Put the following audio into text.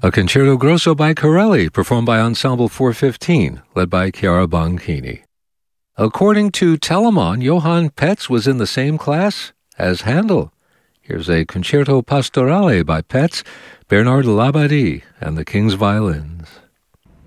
A concerto grosso by Corelli, performed by Ensemble 415, led by Chiara Bonchini. According to Telemann, Johann Petz was in the same class as Handel. Here's a Concerto Pastorale by Petz, Bernard Labadie, and the King's Violins.